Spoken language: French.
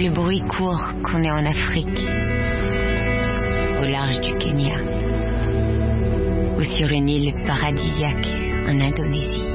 Le bruit court qu'on est en Afrique, au large du Kenya, ou sur une île paradisiaque en Indonésie.